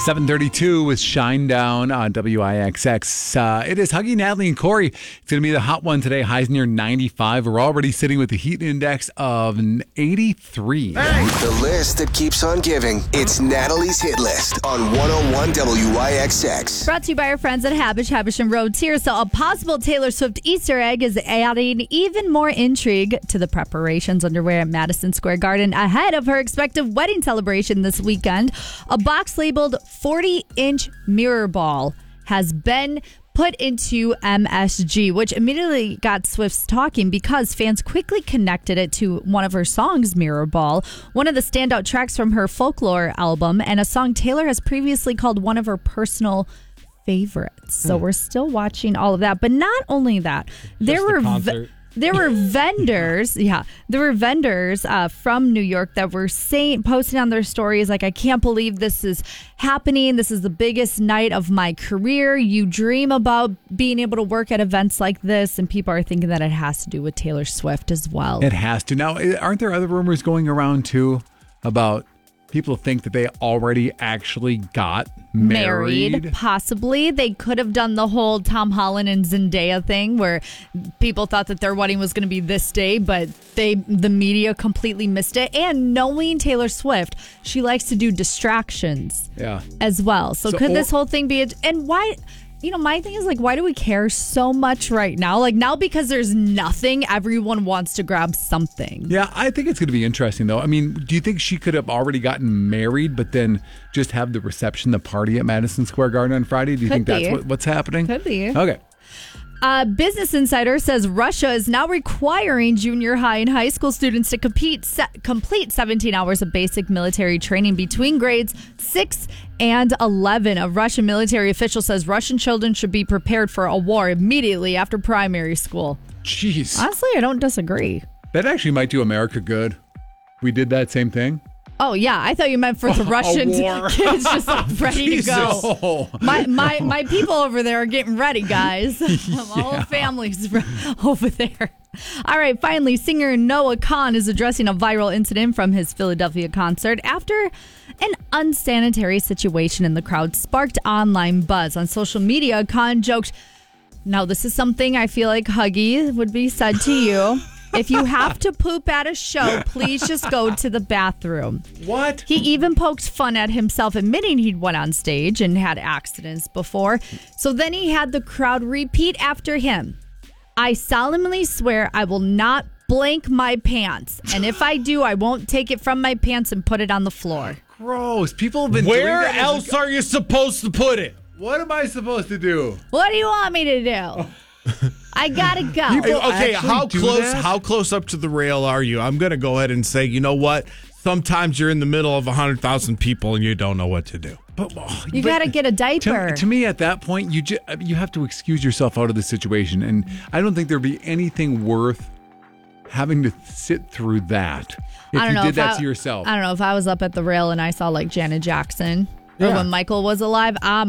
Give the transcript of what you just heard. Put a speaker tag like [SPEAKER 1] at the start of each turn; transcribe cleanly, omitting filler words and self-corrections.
[SPEAKER 1] 7:32 with Shinedown on WIXX. It is Huggy, Natalie, and Corey. It's going to be the hot one today. Highs near 95. We're already sitting with the heat index of 83.
[SPEAKER 2] The list that keeps on giving. It's Natalie's Hit List on 101 WIXX.
[SPEAKER 3] Brought to you by our friends at Habish and Rhodes here. So a possible Taylor Swift Easter egg is adding even more intrigue to the preparations underway at Madison Square Garden ahead of her expected wedding celebration this weekend. A box labeled 40-inch mirror ball has been put into MSG, which immediately got Swift's talking because fans quickly connected it to one of her songs, Mirror Ball, one of the standout tracks from her Folklore album, and a song Taylor has previously called one of her personal favorites. So we're still watching all of that. But not only that, there were vendors, from New York that were posting on their stories like, I can't believe this is happening. This is the biggest night of my career. You dream about being able to work at events like this, and people are thinking that it has to do with Taylor Swift as well.
[SPEAKER 1] It has to. Now, aren't there other rumors going around too about people think that they already actually got married?
[SPEAKER 3] Possibly. They could have done the whole Tom Holland and Zendaya thing where people thought that their wedding was going to be this day, but the media completely missed it. And knowing Taylor Swift, she likes to do distractions as well. So could this whole thing be... And why... my thing is, like, why do we care so much right now? Like, now because there's nothing, everyone wants to grab something. Yeah,
[SPEAKER 1] I think it's going to be interesting, though. I mean, do you think she could have already gotten married, but then just have the reception, the party at Madison Square Garden on Friday? Do you think that's what's happening?
[SPEAKER 3] Could be.
[SPEAKER 1] Okay.
[SPEAKER 3] Business Insider says Russia is now requiring junior high and high school students to complete 17 hours of basic military training between grades 6 and 11. A Russian military official says Russian children should be prepared for a war immediately after primary school.
[SPEAKER 1] Jeez.
[SPEAKER 3] Honestly, I don't disagree.
[SPEAKER 1] That actually might do America good. We did that same thing.
[SPEAKER 3] Oh, yeah. I thought you meant for the Russian kids just like ready to go. My people over there are getting ready, guys. My whole family's over there. All right. Finally, singer Noah Kahan is addressing a viral incident from his Philadelphia concert after an unsanitary situation in the crowd sparked online buzz. On social media, Kahan joked, "Now, this is something I feel like Huggy would be said to you. If you have to poop at a show, please just go to the bathroom."
[SPEAKER 1] What?
[SPEAKER 3] He even poked fun at himself, admitting he'd went on stage and had accidents before. So then he had the crowd repeat after him, "I solemnly swear I will not blank my pants. And if I do, I won't take it from my pants and put it on the floor."
[SPEAKER 1] Gross. People have been doing that.
[SPEAKER 4] Where else are you supposed to put it?
[SPEAKER 1] What am I supposed to do?
[SPEAKER 3] What do you want me to do? I gotta go.
[SPEAKER 4] Okay, how close up to the rail are you? I'm going to go ahead and say, you know what? Sometimes you're in the middle of 100,000 people and you don't know what to do.
[SPEAKER 3] You got to get a diaper.
[SPEAKER 1] To me, at that point, you have to excuse yourself out of the situation. And I don't think there'd be anything worth having to sit through that if you did that to yourself.
[SPEAKER 3] I don't know. If I was up at the rail and I saw like Janet Jackson or when Michael was alive,